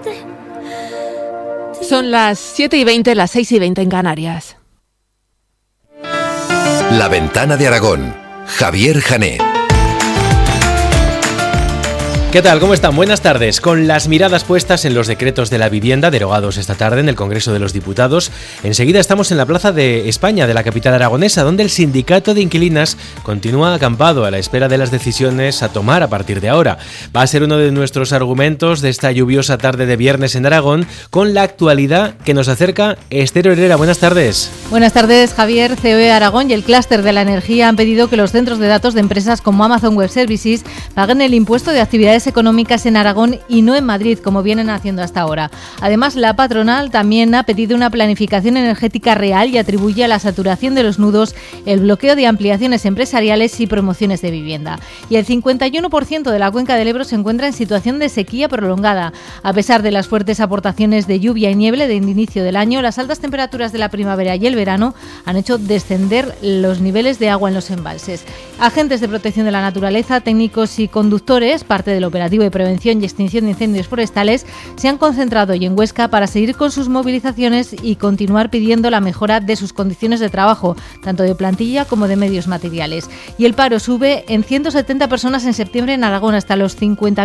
Son las 7:20, las 6:20 en Canarias. La Ventana de Aragón. Javier Jané. ¿Qué tal? ¿Cómo están? Buenas tardes. Con las miradas puestas en los decretos de la vivienda derogados esta tarde en el Congreso de los Diputados, enseguida estamos en la Plaza de España de la capital aragonesa, donde el sindicato de inquilinas continúa acampado a la espera de las decisiones a tomar a partir de ahora. Va a ser uno de nuestros argumentos de esta lluviosa tarde de viernes en Aragón, con la actualidad que nos acerca Esther Herrera. Buenas tardes. Buenas tardes, Javier. COE Aragón y el Clúster de la Energía han pedido que los centros de datos de empresas como Amazon Web Services paguen el impuesto de actividades económicas en Aragón y no en Madrid, como vienen haciendo hasta ahora. Además, la patronal también ha pedido una planificación energética real y atribuye a la saturación de los nudos el bloqueo de ampliaciones empresariales y promociones de vivienda. Y el 51% de la cuenca del Ebro se encuentra en situación de sequía prolongada. A pesar de las fuertes aportaciones de lluvia y nieve de inicio del año, las altas temperaturas de la primavera y el verano han hecho descender los niveles de agua en los embalses. Agentes de protección de la naturaleza, técnicos y conductores, parte del operativo de prevención y extinción de incendios forestales, se han concentrado hoy en Huesca para seguir con sus movilizaciones y continuar pidiendo la mejora de sus condiciones de trabajo, tanto de plantilla como de medios materiales. Y el paro sube en 170 personas en septiembre en Aragón, hasta los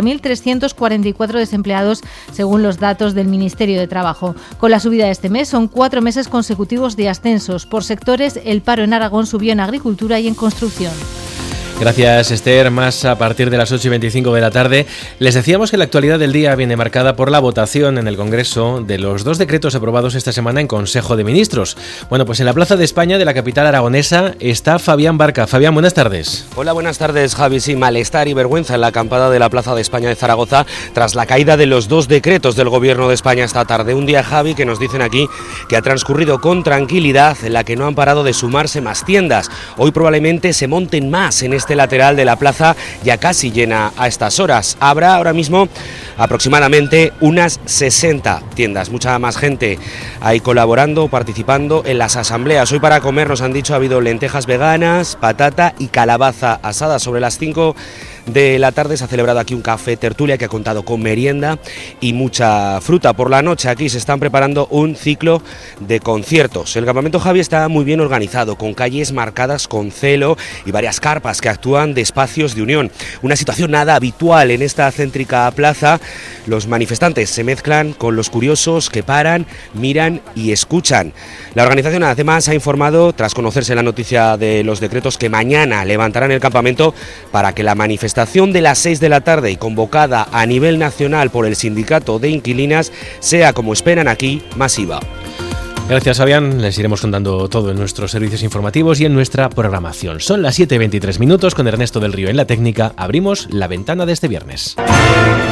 50.344 desempleados, según los datos del Ministerio de Trabajo. Con la subida de este mes, son 4 meses consecutivos de ascensos. Por sectores, el paro en Aragón subió en agricultura y en construcción. Gracias, Esther. Más a partir de las 8:25 de la tarde. Les decíamos que la actualidad del día viene marcada por la votación en el Congreso de los 2 decretos aprobados esta semana en Consejo de Ministros. Bueno, pues en la Plaza de España de la capital aragonesa está Fabián Barca. Fabián, buenas tardes. Hola, buenas tardes, Javi. Sí, malestar y vergüenza en la acampada de la Plaza de España de Zaragoza tras la caída de los 2 decretos del Gobierno de España esta tarde. Un día, Javi, que nos dicen aquí que ha transcurrido con tranquilidad, en la que no han parado de sumarse más tiendas. Hoy probablemente se monten más en este lateral de la plaza, ya casi llena a estas horas. Habrá ahora mismo aproximadamente unas 60 tiendas, mucha más gente ahí colaborando, participando en las asambleas. Hoy para comer, nos han dicho, ha habido lentejas veganas, patata y calabaza asada. Sobre las 5 de la tarde se ha celebrado aquí un café tertulia que ha contado con merienda y mucha fruta. Por la noche aquí se están preparando un ciclo de conciertos. El campamento, Javi, está muy bien organizado, con calles marcadas con celo y varias carpas que actúan de espacios de unión. Una situación nada habitual en esta céntrica plaza. Los manifestantes se mezclan con los curiosos que paran, miran y escuchan. La organización además ha informado, tras conocerse la noticia de los decretos, que mañana levantarán el campamento para que la manifestación de las 6 de la tarde y convocada a nivel nacional por el sindicato de inquilinas sea, como esperan aquí, masiva. Gracias, Fabián. Les iremos contando todo en nuestros servicios informativos y en nuestra programación. Son las 7:23 minutos. Con Ernesto del Río en la técnica, abrimos la ventana de este viernes.